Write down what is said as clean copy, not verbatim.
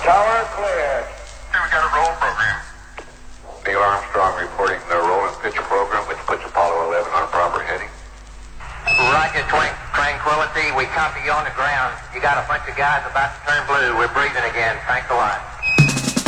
Tower clear. Here we got a roll program. Neil Armstrong reporting the roll and pitch program, which puts Apollo 11 on proper heading. Roger, Tranquility. We copy you on the ground. You got a bunch of guys about to turn blue. We're breathing again. Thanks a lot.